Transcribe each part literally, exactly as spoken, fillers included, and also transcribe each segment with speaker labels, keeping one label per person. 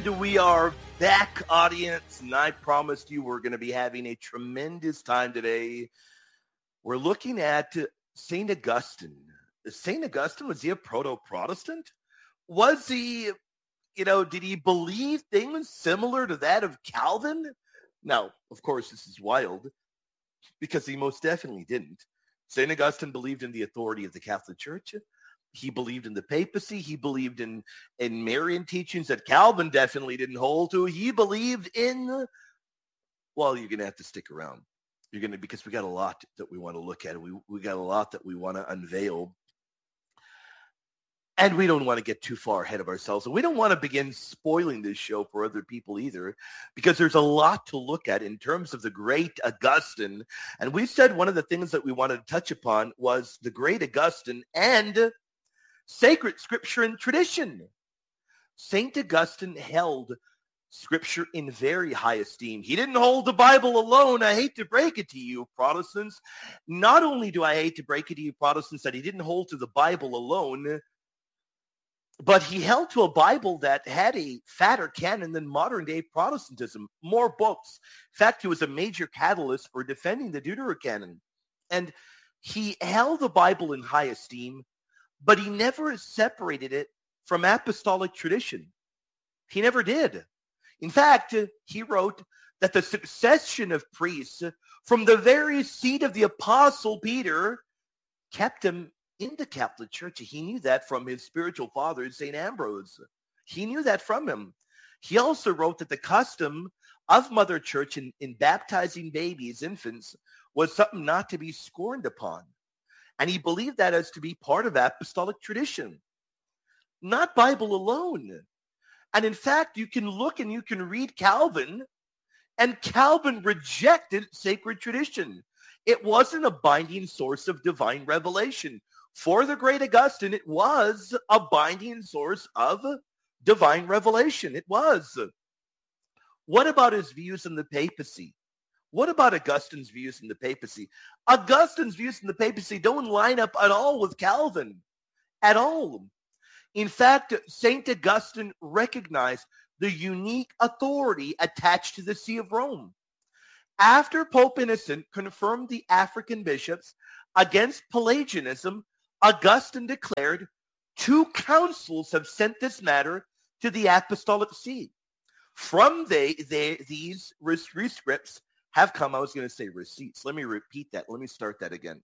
Speaker 1: And we are back, audience, and I promised you we're going to be having a tremendous time today. We're looking at Saint Augustine. Saint Augustine, was he a proto-Protestant? Was he, you know, did he believe things similar to that of Calvin? Now, of course, this is wild, because he most definitely didn't. Saint Augustine believed in the authority of the Catholic Church. He believed in the papacy. He believed in, in Marian teachings that Calvin definitely didn't hold to. He believed in, well, you're going to have to stick around. You're going to, because we got a lot that we want to look at. We, we got a lot that we want to unveil. And we don't want to get too far ahead of ourselves. And we don't want to begin spoiling this show for other people either, because there's a lot to look at in terms of the great Augustine. And we said one of the things that we wanted to touch upon was the great Augustine and sacred scripture and tradition. Saint Augustine held scripture in very high esteem. He didn't hold the Bible alone. I hate to break it to you, Protestants. Not only do I hate to break it to you, Protestants, that he didn't hold to the Bible alone, but he held to a Bible that had a fatter canon than modern-day Protestantism, more books. In fact, he was a major catalyst for defending the Deuterocanon. And he held the Bible in high esteem, but he never separated it from apostolic tradition. He never did. In fact, he wrote that the succession of priests from the very seat of the Apostle Peter kept him in the Catholic Church. He knew that from his spiritual father, Saint Ambrose. He knew that from him. He also wrote that the custom of Mother Church in, in baptizing babies, infants, was something not to be scorned upon. And he believed that as to be part of apostolic tradition, not Bible alone. And in fact, you can look and you can read Calvin, and Calvin rejected sacred tradition. It wasn't a binding source of divine revelation. For the great Augustine, it was a binding source of divine revelation. It was. What about his views on the papacy? What about Augustine's views in the papacy? Augustine's views in the papacy don't line up at all with Calvin. At all. In fact, Saint Augustine recognized the unique authority attached to the See of Rome. After Pope Innocent confirmed the African bishops against Pelagianism, Augustine declared, two councils have sent this matter to the Apostolic See. From they, they, these rescripts have come, I was going to say receipts. Let me repeat that. Let me start that again.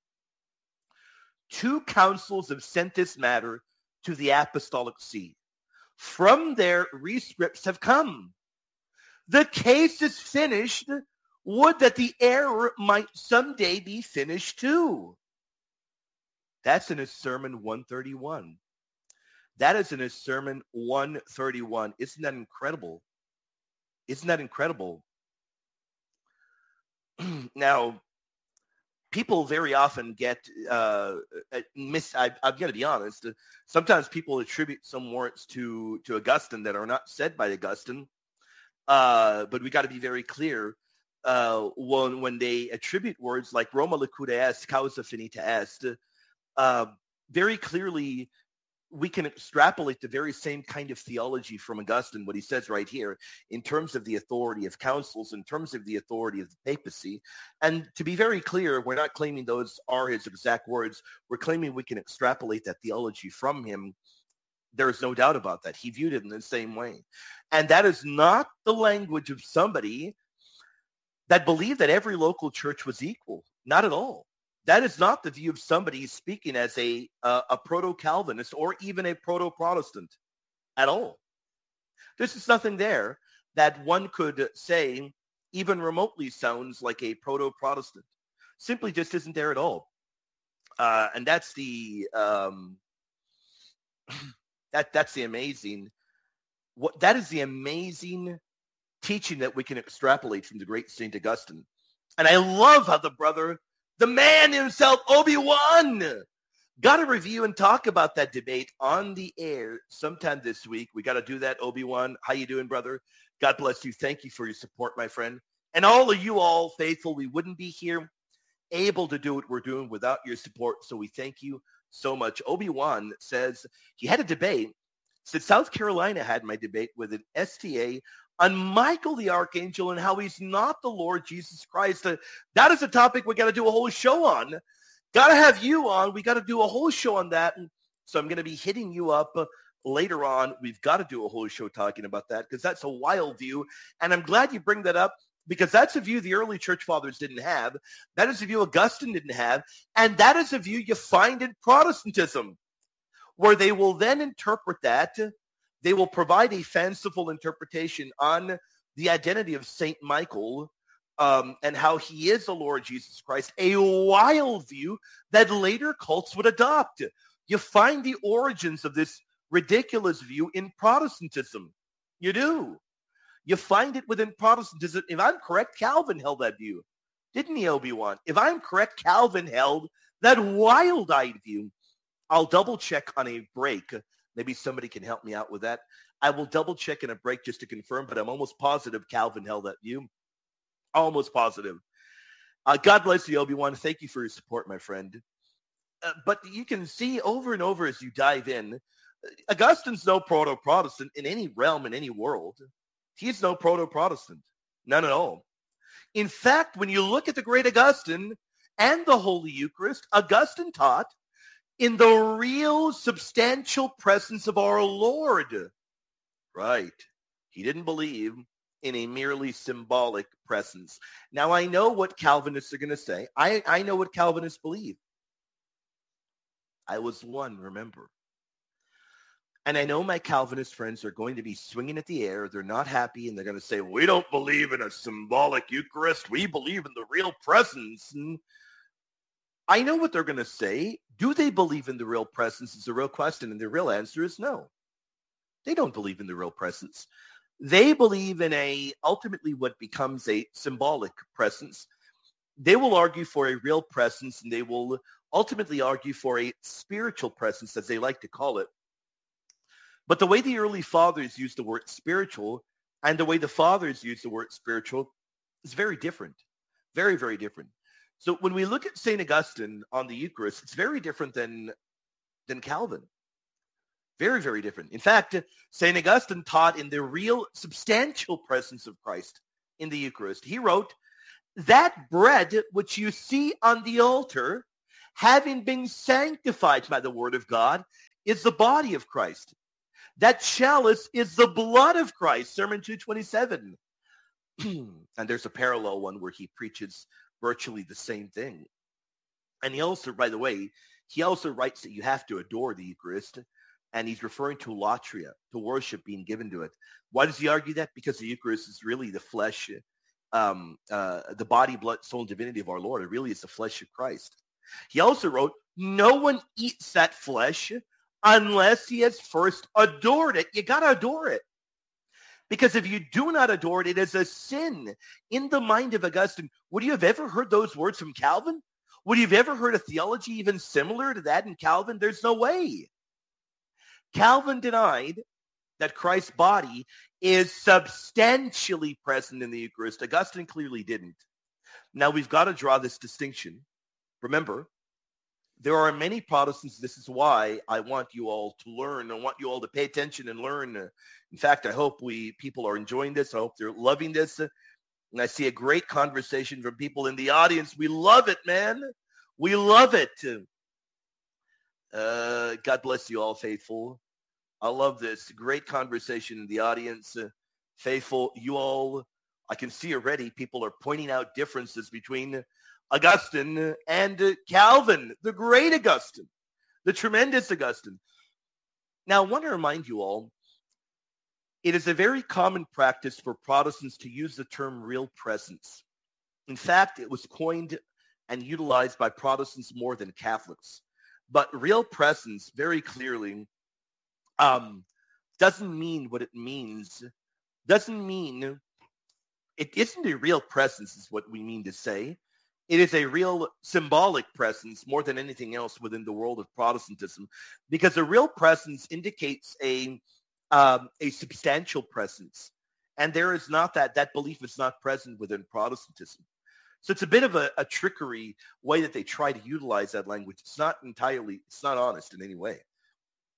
Speaker 1: Two councils have sent this matter to the Apostolic See. From there, rescripts have come. The case is finished. Would that the error might someday be finished too. That's in his sermon one thirty-one. That is in his sermon one thirty-one. Isn't that incredible? Isn't that incredible? Now, people very often get uh, miss. I, I've got to be honest. Sometimes people attribute some words to to Augustine that are not said by Augustine. Uh, but we got to be very clear uh, when when they attribute words like Roma liquida est, causa finita est. Uh, very clearly, we can extrapolate the very same kind of theology from Augustine, what he says right here, in terms of the authority of councils, in terms of the authority of the papacy. And to be very clear, we're not claiming those are his exact words. We're claiming we can extrapolate that theology from him. There is no doubt about that. He viewed it in the same way. And that is not the language of somebody that believed that every local church was equal. Not at all. That is not the view of somebody speaking as a uh, a proto-Calvinist or even a proto-Protestant at all. There's just nothing there that one could say even remotely sounds like a proto-Protestant. Simply just isn't there at all. Uh, and that's the um, that that's the amazing what that is the amazing teaching that we can extrapolate from the great Saint Augustine. And I love how the brother, the man himself, Obi-Wan, got to review and talk about that debate on the air sometime this week. We got to do that, Obi-Wan. How you doing, brother? God bless you. Thank you for your support, my friend. And all of you all faithful, we wouldn't be here able to do what we're doing without your support. So we thank you so much. Obi-Wan says he had a debate So South Carolina had my debate with an S T A on Michael the Archangel and how he's not the Lord Jesus Christ. Uh, that is a topic we got to do a whole show on. Got to have you on. We got to do a whole show on that. And so I'm going to be hitting you up uh, later on. We've got to do a whole show talking about that because that's a wild view. And I'm glad you bring that up because that's a view the early church fathers didn't have. That is a view Augustine didn't have. And that is a view you find in Protestantism, where they will then interpret that. They will provide a fanciful interpretation on the identity of Saint Michael um, and how he is the Lord Jesus Christ, a wild view that later cults would adopt. You find the origins of this ridiculous view in Protestantism. You do. You find it within Protestantism. If I'm correct, Calvin held that view. Didn't he, Obi-Wan? If I'm correct, Calvin held that wild-eyed view. I'll double check on a break. Maybe somebody can help me out with that. I will double check in a break just to confirm, but I'm almost positive Calvin held that view. Almost positive. Uh, God bless you, Obi-Wan. Thank you for your support, my friend. Uh, but you can see over and over as you dive in, Augustine's no proto-Protestant in any realm, in any world. He's no proto-Protestant. None at all. In fact, when you look at the great Augustine and the Holy Eucharist, Augustine taught in the real substantial presence of our Lord. Right. He didn't believe in a merely symbolic presence. Now, I know what Calvinists are going to say. I, I know what Calvinists believe. I was one, remember. And I know my Calvinist friends are going to be swinging at the air. They're not happy, and they're going to say, we don't believe in a symbolic Eucharist. We believe in the real presence. And I know what they're going to say. Do they believe in the real presence is a real question, and the real answer is no. They don't believe in the real presence. They believe in a, ultimately what becomes a symbolic presence. They will argue for a real presence, and they will ultimately argue for a spiritual presence, as they like to call it. But the way the early fathers used the word spiritual and the way the fathers use the word spiritual is very different. Very, very different. So when we look at Saint Augustine on the Eucharist, it's very different than, than Calvin. Very, very different. In fact, Saint Augustine taught in the real substantial presence of Christ in the Eucharist. He wrote, that bread which you see on the altar, having been sanctified by the word of God, is the body of Christ. That chalice is the blood of Christ, Sermon two twenty-seven. And there's a parallel one where he preaches virtually the same thing. And he also, by the way, he also writes that you have to adore the Eucharist, and he's referring to latria, to worship being given to it. Why does he argue that? Because the Eucharist is really the flesh, um, uh, the body, blood, soul, and divinity of our Lord. It really is the flesh of Christ. He also wrote, no one eats that flesh unless he has first adored it. You got to adore it. Because if you do not adore it, it is a sin. In the mind of Augustine, would you have ever heard those words from Calvin? Would you have ever heard a theology even similar to that in Calvin? There's no way. Calvin denied that Christ's body is substantially present in the Eucharist. Augustine clearly didn't. Now, we've got to draw this distinction. Remember, there are many Protestants. This is why I want you all to learn. I want you all to pay attention and learn. In fact, I hope we people are enjoying this. I hope they're loving this. And I see a great conversation from people in the audience. We love it, man. We love it. Uh, God bless you all, faithful. I love this. Great conversation in the audience. Uh, faithful, you all, I can see already people are pointing out differences between Augustine and uh, Calvin, the great Augustine, the tremendous Augustine. Now, I want to remind you all, it is a very common practice for Protestants to use the term real presence. In fact, it was coined and utilized by Protestants more than Catholics. But real presence, very clearly, um, doesn't mean what it means. Doesn't mean, it isn't a real presence is what we mean to say. It is a real symbolic presence more than anything else within the world of Protestantism, because a real presence indicates a um, a substantial presence, and there is not that. That belief is not present within Protestantism. So it's a bit of a, a trickery way that they try to utilize that language. It's not entirely, it's not honest in any way.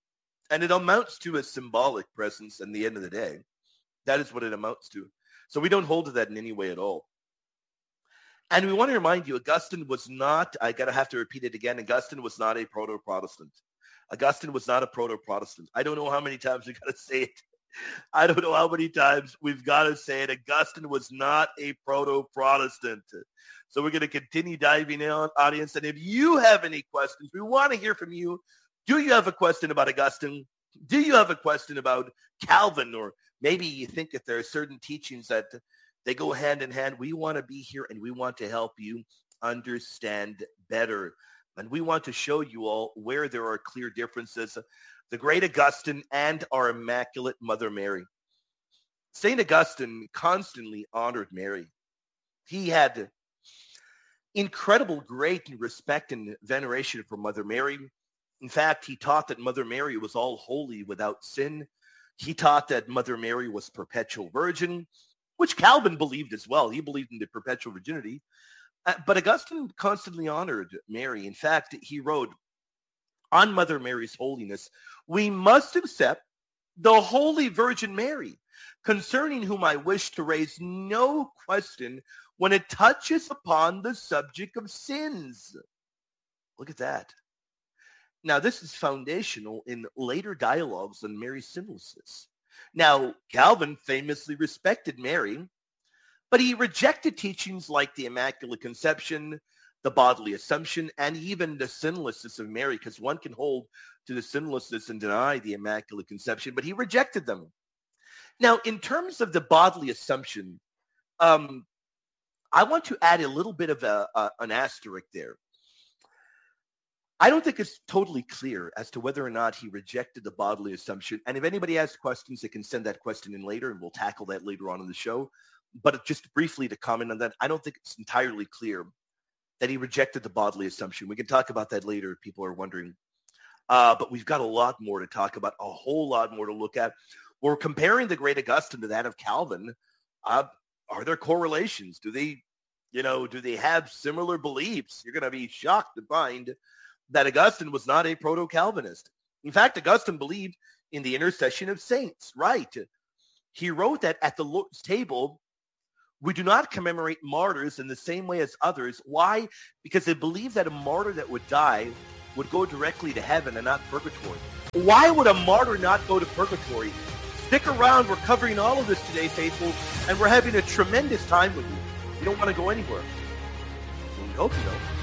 Speaker 1: And it amounts to a symbolic presence in the end of the day. That is what it amounts to. So we don't hold to that in any way at all. And we want to remind you, Augustine was not, I got to have to repeat it again, Augustine was not a proto-Protestant. Augustine was not a proto-Protestant. I don't know how many times we got to say it. I don't know how many times we've got to say it. Augustine was not a proto-Protestant. So we're going to continue diving in on audience. And if you have any questions, we want to hear from you. Do you have a question about Augustine? Do you have a question about Calvin? Or maybe you think that there are certain teachings that they go hand in hand. We want to be here and we want to help you understand better. And we want to show you all where there are clear differences. The great Augustine and our Immaculate Mother Mary. Saint Augustine constantly honored Mary. He had incredible great respect and veneration for Mother Mary. In fact, he taught that Mother Mary was all holy without sin. He taught that Mother Mary was perpetual virgin, which Calvin believed as well. He believed in the perpetual virginity. Uh, but Augustine constantly honored Mary. In fact, he wrote, on Mother Mary's holiness, we must accept the Holy Virgin Mary, concerning whom I wish to raise no question when it touches upon the subject of sins. Look at that. Now, this is foundational in later dialogues on Mary's sinlessness. Now, Calvin famously respected Mary, but he rejected teachings like the Immaculate Conception, the bodily assumption, and even the sinlessness of Mary, because one can hold to the sinlessness and deny the Immaculate Conception, but he rejected them. Now, in terms of the bodily assumption, um, I want to add a little bit of a, a, an asterisk there. I don't think it's totally clear as to whether or not he rejected the bodily assumption. And if anybody has questions, they can send that question in later, and we'll tackle that later on in the show. But just briefly to comment on that, I don't think it's entirely clear that he rejected the bodily assumption. We can talk about that later if people are wondering. Uh, but we've got a lot more to talk about, a whole lot more to look at. We're comparing the great Augustine to that of Calvin. Uh, are there correlations? Do they, you know, do they have similar beliefs? You're going to be shocked to find that Augustine was not a proto-Calvinist. In fact, Augustine believed in the intercession of saints, right? He wrote that at the Lord's table, we do not commemorate martyrs in the same way as others. Why? Because they believe that a martyr that would die would go directly to heaven and not purgatory. Why would a martyr not go to purgatory? Stick around. We're covering all of this today, faithful, and we're having a tremendous time with you. You don't want to go anywhere. We hope you don't.